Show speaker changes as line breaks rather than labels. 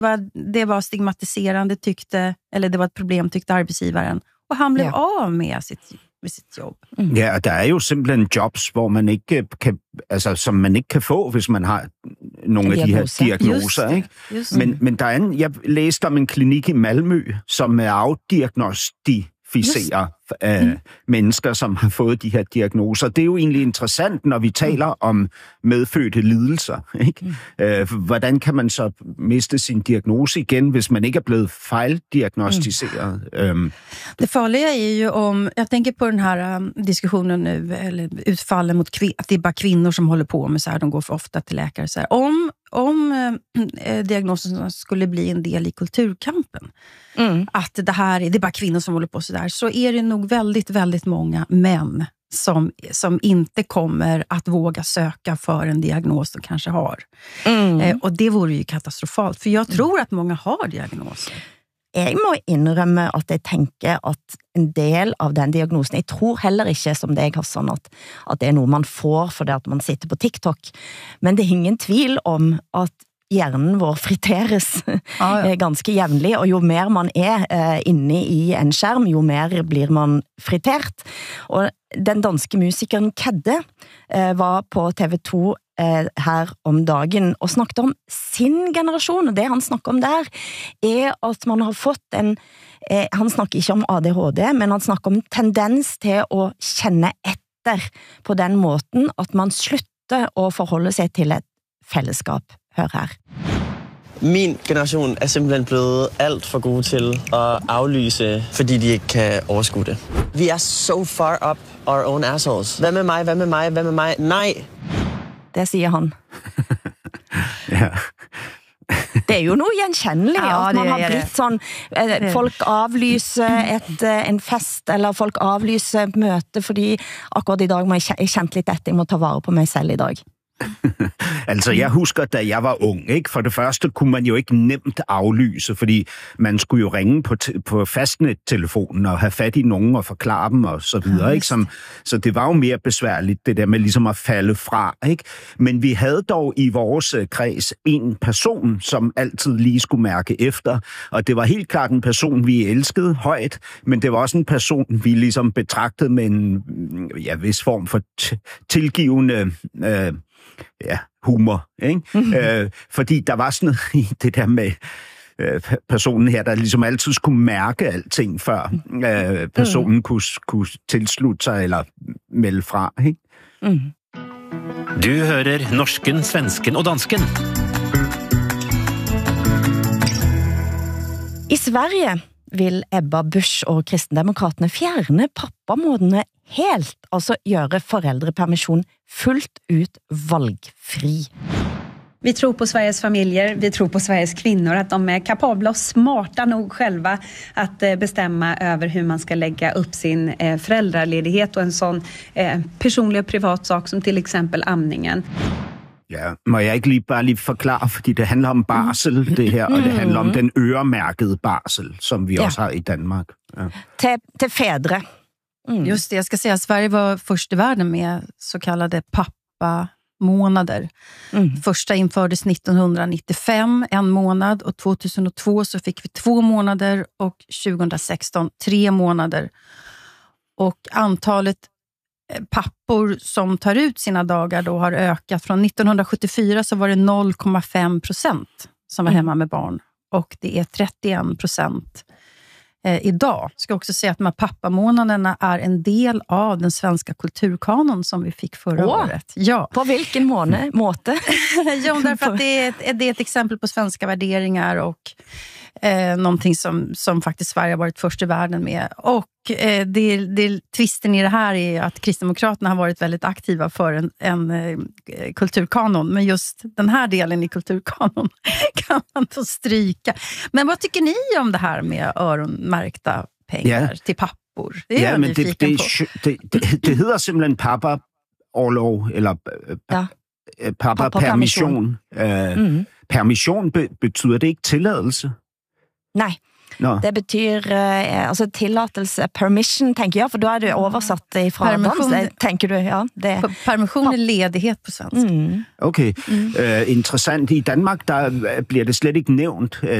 Det var stigmatiserande eller det var ett problem tyckte arbetsgivaren. Og han blev av med sit jobb.
Ja, og der er jo simpelthen jobs, hvor man ikke kan, altså som man ikke kan få, hvis man har nogle af de her diagnoser, ikke? Men der er jeg læste om en klinik i Malmø, som afdiagnostificerer mennesker, som har fået de her diagnoser. Det er jo egentlig interessant, når vi taler om medfødte lidelser, ikke? Hvordan kan man så miste sin diagnose igen, hvis man ikke er blevet fejldiagnostiseret?
Det farliga är ju jag tänker på den här diskussionen nu, eller utfallen mot att det är bara kvinnor som håller på med så här, de går för ofta till läkare så här. Om diagnosen skulle bli en del i kulturkampen, att det är bara kvinnor som håller på så där, så är det nog väldigt, väldigt många män som inte kommer att våga söka för en diagnos de kanske har. Och det vore ju katastrofalt, för jag tror att många har diagnoser.
Jeg må innrømme at jeg tenker at en del av den diagnosen, jeg tror heller ikke som det jeg har sånn at det er noe man får fordi at man sitter på TikTok, men det er ingen tvil om at hjernen vår friteres ganske jevnlig, og jo mer man inne i en skjerm, jo mer blir man fritert. Og den danske musikeren Kedde var på TV2 her om dagen og snakket om sin generasjon, og det han snakker om der at man har fått han snakker ikke om ADHD, men han snakker om tendens til å kjenne etter på den måten at man slutter å forholde seg til et fællesskab. Hør her.
Min generation simpelthen blevet alt for gode til at aflyse, fordi de ikke kan overskue det. Vi so far up our own assholes. Hvad med mig? Hvad med mig? Hvad med mig? Nej!
Det siger han.
Ja.
Det jo noe gjenkjennelig, at man har blitt sånn, folk avlyser en fest, eller folk avlyser møte, fordi akkurat i dag må jeg kjent litt etter, jeg må ta vare på meg selv i dag.
Altså, jeg husker, da jeg var ung, ikke? For det første kunne man jo ikke nemt aflyse, fordi man skulle jo ringe på fastnettelefonen og have fat i nogen og forklare dem og så videre, ikke? Så det var jo mere besværligt, det der med ligesom at falde fra, ikke? Men vi havde dog i vores kreds en person, som altid lige skulle mærke efter, og det var helt klart en person, vi elskede højt, men det var også en person, vi ligesom betragtede med en vis form for tilgivende humor, ikke? Fordi der var sådan noget i det der med personen her, der ligesom altid skulle mærke alting, før personen kunne tilslutte sig eller melde fra, ikke?
Du hører norsken, svensken og dansken.
I Sverige vil Ebba Busch og Kristendemokraterne fjerne pappamånedene helt, altså gjøre foreldrepermission fullt ut valgfri.
Vi tror på Sveriges familjer, vi tror på Sveriges kvinnor, att de kapabla och smarta nog själva att bestämma över hur man ska lägga upp sin föräldraledighet och en sån personlig og privat sak som till exempel amningen.
Ja, må jeg ikke bare lige forklare, fordi det handler om barsel, det her, og det handler om den øremærkede barsel, som vi også har i Danmark. Ja.
Til fædre.
Just det, jag ska säga att Sverige var först i världen med så kallade pappamånader. Första infördes 1995, 1 månad, och 2002 så fick vi 2 månader och 2016 3 månader. Och antalet pappor som tar ut sina dagar då har ökat. Från 1974 så var det 0,5% som var hemma med barn. Och det är 31% idag. Ska också säga att de här pappamånaderna är en del av den svenska kulturkanon som vi fick förra året. Ja.
På vilken måte?
Ja, därför att det är ett exempel på svenska värderingar och någonting som faktiskt Sverige har varit först i världen med. Och twisten i det här är att Kristdemokraterna har varit väldigt aktiva för en kulturkanon. Men just den här delen i kulturkanon kan man få stryka. Men vad tycker ni om det här med öronmärkta pengar till pappor? Det är men
det hedder simpelthen pappa-orlov, eller pappa-permission. Permission betyder det ikke tilladelse?
Nej, Det betyr altså tillatelse, permission, tänker jag, för då är det oversatt fra dansk, tänker du? Ja, det...
Permission är ledighet på svensk.
Okay, interessant. I Danmark, der bliver det slet ikke nævnt,